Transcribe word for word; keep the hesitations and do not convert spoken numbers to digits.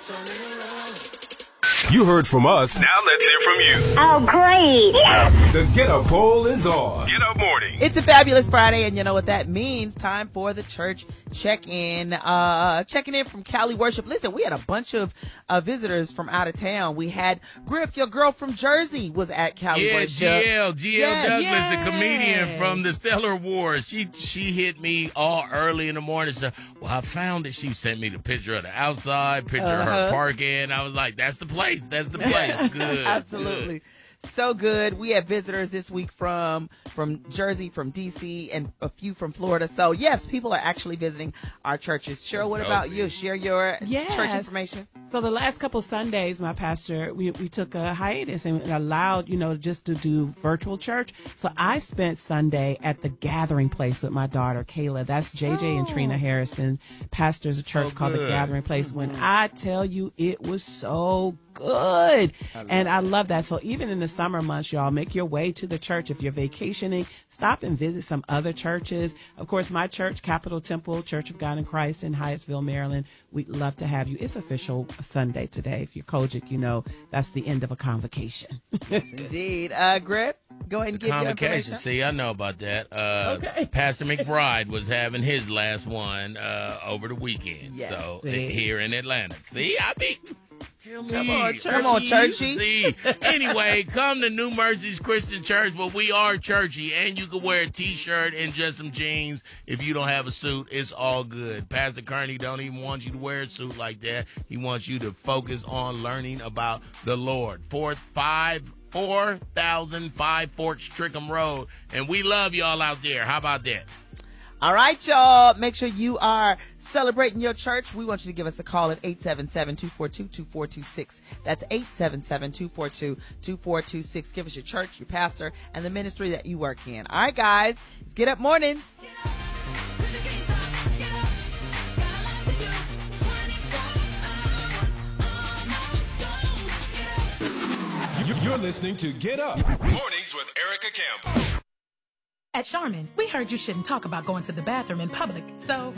You heard from us. Now let's hear from you. Oh, great. Yes. The Get Up poll is on. Get Up Morning. It's a fabulous Friday, and you know what that means. Time for the church check-in. Uh, checking in from Cali Worship. Listen, we had a bunch of uh, visitors from out of town. We had Griff, your girl from Jersey, was at Cali yeah, Worship. G L, G L Yes. Douglas, Yay. the comedian from the Stellar Awards. She she hit me all early in the morning. Said, well, I found it. She sent me the picture of the outside, picture uh-huh. of her parking. I was like, that's the place. That's the place. Good. Absolutely. Good. So good. We have visitors this week from from Jersey, from D C, and a few from Florida. So, yes, people are actually visiting our churches. Cheryl, what about you? Share your yes. church information. So the last couple Sundays, my pastor, we, we took a hiatus and allowed, you know, just to do virtual church. So I spent Sunday at the Gathering Place with my daughter, Kayla. That's J J oh. and Trina Harrison, pastors a church oh, called the Gathering Place. When I tell you, it was so good. I and I love that. So even in the summer months, y'all, make your way to the church. If you're vacationing, stop and visit some other churches. Of course, my church, Capitol Temple, Church of God in Christ in Hyattsville, Maryland. We'd love to have you. It's official Sunday today. If you're Kojic, you know that's the end of a convocation. Yes, indeed. Uh, Grip, go ahead and the give convocation. your information. See, I know about that. Uh, okay. Pastor McBride was having his last one uh, over the weekend. Yes. So See? here in Atlanta. See, I be... Tell me. Come on, churchy. Come on, churchy. See, anyway, come to New Mercies Christian Church, but we are churchy, and you can wear a T-shirt and just some jeans. If you don't have a suit, it's all good. Pastor Kearney don't even want you to wear a suit like that. He wants you to focus on learning about the Lord. Four, five, four thousand Five Forks Trickham Road, and we love y'all out there. How about that? All right, y'all. Make sure you are celebrating your church. We want you to give us a call at eight seven seven, two four two, two four two six. That's eight seven seven, two four two, two four two six. Give us your church, your pastor, and the ministry that you work in. All right, guys. It's Get Up Mornings. You're listening to Get Up Mornings with Erica Campbell. At Charmin, we heard you shouldn't talk about going to the bathroom in public, so